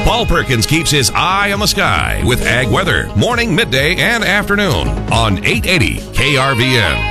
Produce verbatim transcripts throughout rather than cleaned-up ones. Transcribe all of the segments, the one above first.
Paul Perkins keeps his eye on the sky with ag weather, morning, midday, and afternoon on eight eighty K R V N.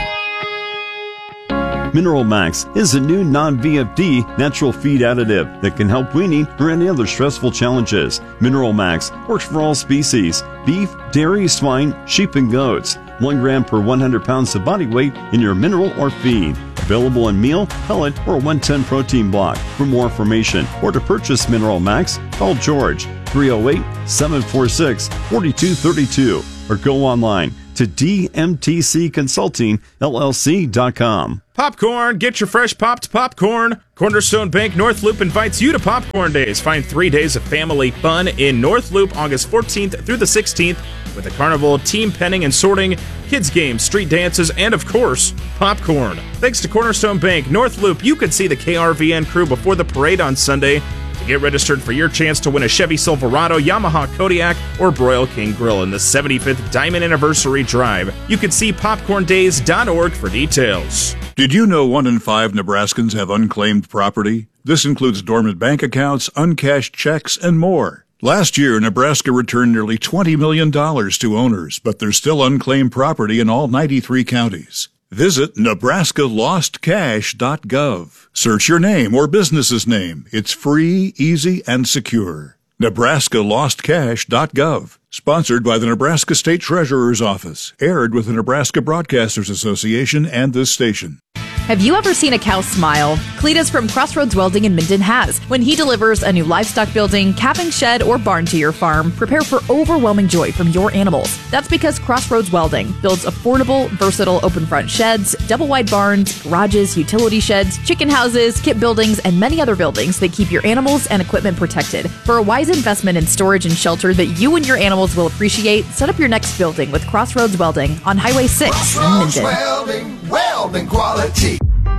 Mineral Max is a new non-V F D natural feed additive that can help weaning or any other stressful challenges. Mineral Max works for all species: beef, dairy, swine, sheep, and goats. One gram per one hundred pounds of body weight in your mineral or feed. Available in meal, pellet, or one ten protein block. For more information or to purchase Mineral Max, call George three oh eight, seven four six, four two three two or go online to D M T C Consulting L L C dot com. Popcorn, get your fresh popped popcorn. Cornerstone Bank North Loop invites you to Popcorn Days. Find three days of family fun in North Loop August fourteenth through the sixteenth with a carnival, team penning and sorting, kids games, street dances, and of course, popcorn. Thanks to Cornerstone Bank North Loop, you can see the K R V N crew before the parade on Sunday. To get registered for your chance to win a Chevy Silverado, Yamaha Kodiak, or Broil King Grill in the seventy-fifth Diamond Anniversary Drive. You can see popcorn days dot org for details. Did you know one in five Nebraskans have unclaimed property? This includes dormant bank accounts, uncashed checks, and more. Last year, Nebraska returned nearly twenty million dollars to owners, but there's still unclaimed property in all ninety-three counties. Visit Nebraska Lost Cash dot gov. Search your name or business's name. It's free, easy, and secure. Nebraska Lost Cash dot gov. Sponsored by the Nebraska State Treasurer's Office. Aired with the Nebraska Broadcasters Association and this station. Have you ever seen a cow smile? Cletus from Crossroads Welding in Minden has. When he delivers a new livestock building, calving shed, or barn to your farm, prepare for overwhelming joy from your animals. That's because Crossroads Welding builds affordable, versatile open front sheds, double wide barns, garages, utility sheds, chicken houses, kit buildings, and many other buildings that keep your animals and equipment protected. For a wise investment in storage and shelter that you and your animals will appreciate, set up your next building with Crossroads Welding on Highway six in Minden. Welding, welding quality.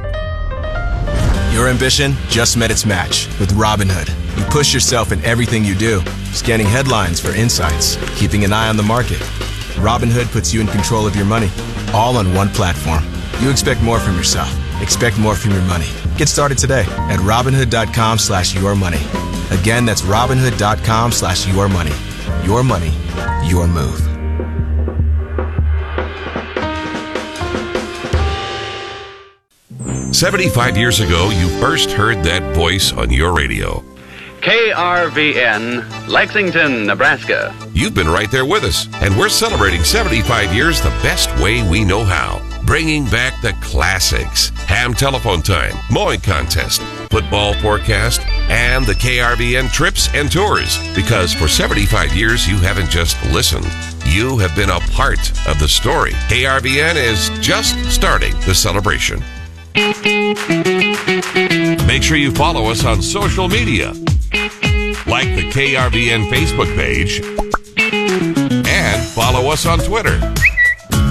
Your ambition just met its match with Robinhood. You push yourself in everything you do, scanning headlines for insights, keeping an eye on the market. Robinhood puts you in control of your money, all on one platform. You expect more from yourself. Expect more from your money. Get started today at Robinhood.com slash your money. Again, that's Robinhood.com slash your money. Your money, your move. seventy-five years ago, you first heard that voice on your radio. K R V N, Lexington, Nebraska. You've been right there with us, and we're celebrating seventy-five years the best way we know how. Bringing back the classics, Ham Telephone Time, Mowing Contest, Football Forecast, and the K R V N Trips and Tours. Because for seventy-five years, you haven't just listened. You have been a part of the story. K R V N is just starting the celebration. Make sure you follow us on social media, like the K R V N Facebook page, and follow us on Twitter.